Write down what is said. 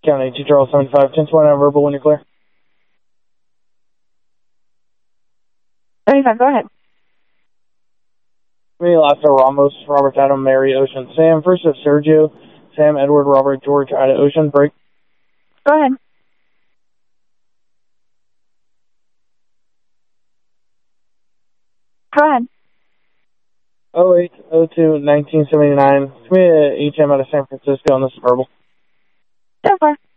County 2 Charles 75, 10-1 verbal when you're clear. 75, go ahead. Me, Lassa Ramos, Robert Adam, Mary, Ocean, Sam, first of Sergio, Sam, Edward, Robert, George, Ida, Ocean, break. Go ahead. Go ahead. 08-02-1979. Give me a HM out of San Francisco on this verbal. So far.